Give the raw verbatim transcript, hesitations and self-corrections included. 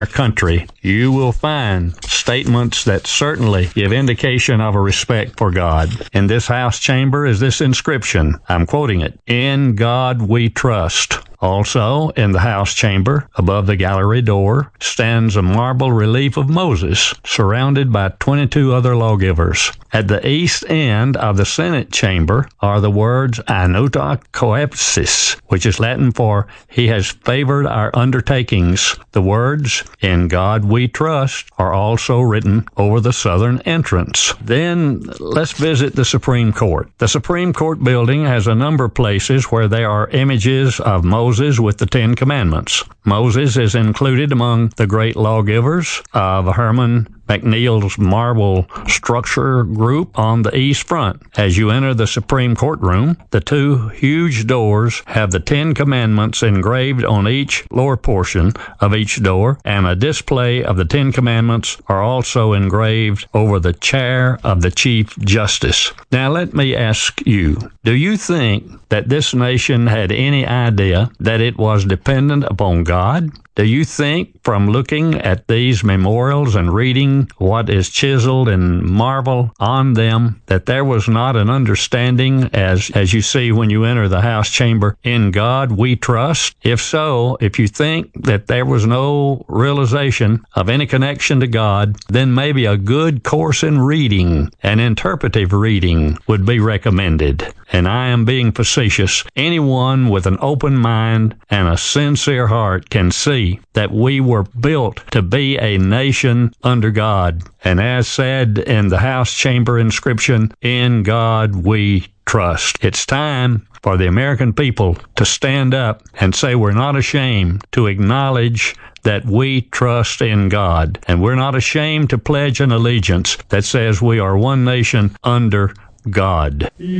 country, you will find statements that certainly give indication of a respect for God. In this house chamber is this inscription. I'm quoting it. "In God we trust." Also, in the house chamber, above the gallery door, stands a marble relief of Moses, surrounded by twenty-two other lawgivers. At the east end of the Senate chamber are the words "Annuta Coepsis," which is Latin for "He has favored our undertakings." The words "In God we trust" are also written over the southern entrance. Then, let's visit the Supreme Court. The Supreme Court building has a number of places where there are images of Moses with the Ten Commandments. Moses is included among the great lawgivers of Herman McNeil's marble structure group on the east front. As you enter the Supreme Courtroom, the two huge doors have the Ten Commandments engraved on each lower portion of each door, and a display of the Ten Commandments are also engraved over the chair of the Chief Justice. Now let me ask you, do you think that this nation had any idea that it was dependent upon God? Do you think, from looking at these memorials and reading what is chiseled in marble on them, that there was not an understanding, as, as you see when you enter the house chamber, "In God we trust"? If so, if you think that there was no realization of any connection to God, then maybe a good course in reading, an interpretive reading, would be recommended. And I am being facetious. Anyone with an open mind and a sincere heart can see that we were built to be a nation under God. And as said in the house chamber inscription, "In God we trust." It's time for the American people to stand up and say we're not ashamed to acknowledge that we trust in God. And we're not ashamed to pledge an allegiance that says we are one nation under God.